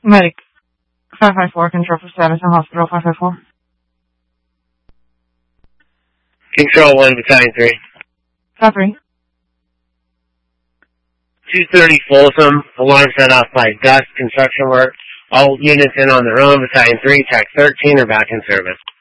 Medic 554, control for status in hospital 554. Control 1, Battalion 3. 5-3. 230 Folsom, alarm set off by dust, construction work. All units in on their own, Battalion 3, TAC 13 are back in service.